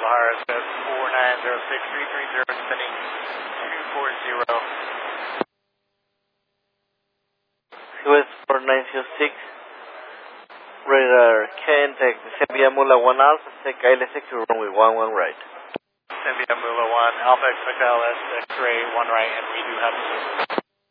Guadalajara, says 4906, 330, spinning 240. US 4906, radar K-Intake, Via Mula 1 Alpha, KL6 to runway 11 right. Via Mula 1, Alpha Expect LS, X-ray 1 right, and we do have